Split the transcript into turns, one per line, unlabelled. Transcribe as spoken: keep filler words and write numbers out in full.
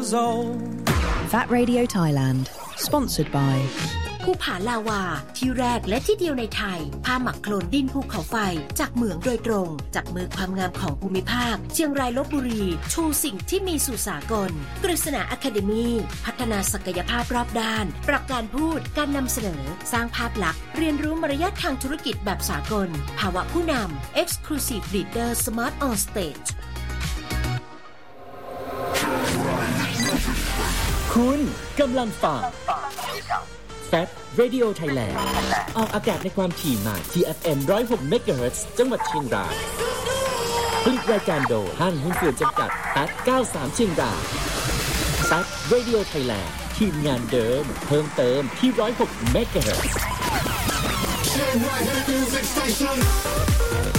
years old
Fat Radio Thailand Sponsored by
ภูผาลาวาที่แรกและที่เดียวในไทยผ้าหมักโคลนดินภูเขาไฟจากเหมืองโดยตรงจากมือความงามของภูมิภาคเชียงรายลพบุรีชูสิ่งที่มีสู่สากลกฤษณาอะคาเดมีพัฒนาศักยภาพรอบด้านปรับการพูดการนำเสนอสร้างภาพลักษณ์เรียนรู้มารยาททางธุรกิจแบบสากลภาวะผู้นำ Exclusive Leader Smart on Stage
คุณกำลังฟังFat Radio Thailand ออกอากาศในความถี่ใหม่ที่ เอฟ เอ็ม หนึ่งร้อยหก เมกะเฮิรตซ์ จังหวัดเชียงรายผลิตรายการโดยห้างหุ้นส่วนจำกัด แปด เก้าสาม เชียงราย Fat Radio Thailand ทีมงานเดิมเพิ่มเติมที่ หนึ่งร้อยหก เมกะเฮิรตซ์